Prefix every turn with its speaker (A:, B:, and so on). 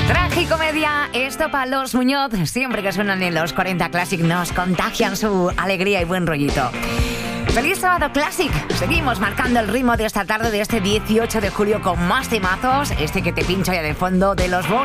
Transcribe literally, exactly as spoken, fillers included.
A: Tragicomedia, esto para los Muñoz. Siempre que suenan en los cuarenta Classic nos contagian su alegría y buen rollito. ¡Feliz Sábado Classic! Seguimos marcando el ritmo de esta tarde de este dieciocho de julio con más temazos. Este que te pincho ya de fondo de los Bols.